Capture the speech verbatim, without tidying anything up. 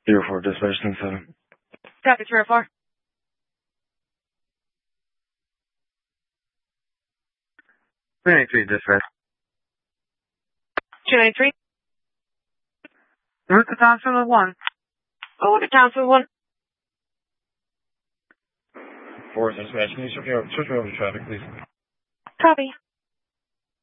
Zero four, dispatch ten seven. Copy, three oh four. two ninety-three, dispatch. two ninety-three. Route to Townsville one. Oh, to Townsville one. Four, dispatch. Can you switch me over, switch me over to traffic, please? Copy.